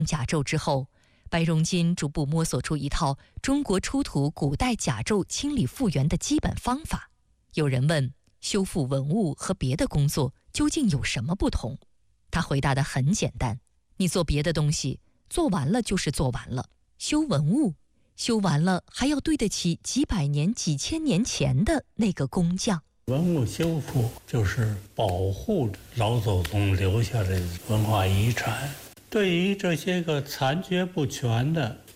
甲胄之后，白荣金逐步摸索出一套中国出土古代甲胄清理复原的基本方法。有人问，修复文物和别的工作究竟有什么不同？他回答得很简单，你做别的东西，做完了就是做完了，修文物，修完了还要对得起几百年、几千年前的那个工匠。 文物修复就是保护老祖宗留下的文化遗产。对于这些个残缺不全的